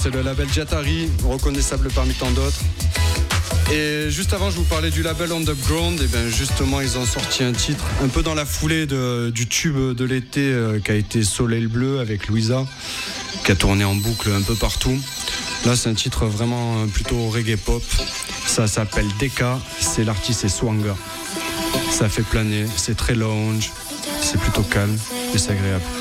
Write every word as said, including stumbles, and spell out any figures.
C'est le label Jatari, reconnaissable parmi tant d'autres. Et juste avant, je vous parlais du label Underground. Et bien justement, ils ont sorti un titre un peu dans la foulée de, du tube de l'été euh, qui a été Soleil Bleu avec Louisa, qui a tourné en boucle un peu partout. Là, c'est un titre vraiment plutôt reggae pop. Ça s'appelle Deka, c'est l'artiste, c'est Swanger. Ça fait planer, c'est très lounge, c'est plutôt calme et c'est agréable.